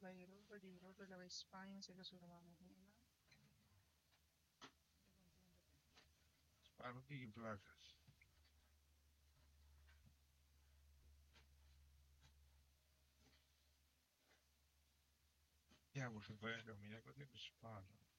Sparo και πλάκας. Ya, pues se puede caminar con el espalda.